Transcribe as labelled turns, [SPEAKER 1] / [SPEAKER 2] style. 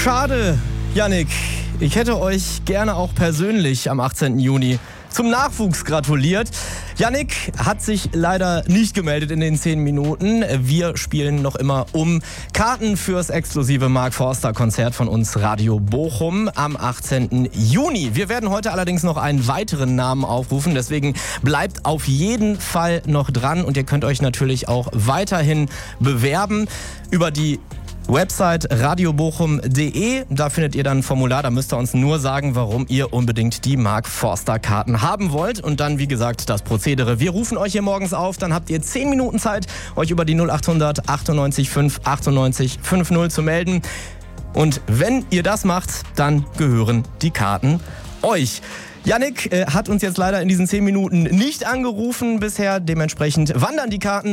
[SPEAKER 1] Schade, Yannick. Ich hätte euch gerne auch persönlich am 18. Juni zum Nachwuchs gratuliert. Yannick hat sich leider nicht gemeldet in den 10 Minuten. Wir spielen noch immer um Karten fürs exklusive Mark Forster-Konzert von uns Radio Bochum am 18. Juni. Wir werden heute allerdings noch einen weiteren Namen aufrufen. Deswegen bleibt auf jeden Fall noch dran. Und ihr könnt euch natürlich auch weiterhin bewerben über die Website radiobochum.de, da findet ihr dann ein Formular, da müsst ihr uns nur sagen, warum ihr unbedingt die Mark Forster Karten haben wollt. Und dann, wie gesagt, das Prozedere. Wir rufen euch hier morgens auf, dann habt ihr 10 Minuten Zeit, euch über die 0800 98 5 98 50 zu melden. Und wenn ihr das macht, dann gehören die Karten euch. Yannick hat uns jetzt leider in diesen 10 Minuten nicht angerufen bisher, dementsprechend wandern die Karten